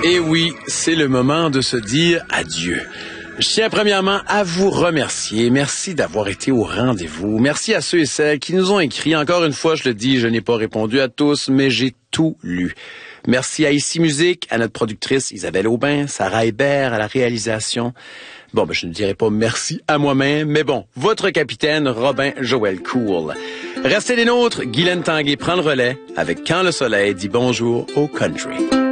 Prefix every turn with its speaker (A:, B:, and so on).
A: Et oui, c'est le moment de se dire adieu. Je tiens premièrement à vous remercier. Merci d'avoir été au rendez-vous. Merci à ceux et celles qui nous ont écrit. Encore une fois, je le dis, je n'ai pas répondu à tous, mais j'ai tout lu. Merci à Ici Musique, à notre productrice Isabelle Aubin, Sarah Hébert à la réalisation. Bon, je ne dirai pas merci à moi-même, mais bon, votre capitaine Robin Joël Cool. Restez des nôtres, Guylaine Tanguay prend le relais avec Quand le soleil dit bonjour au country.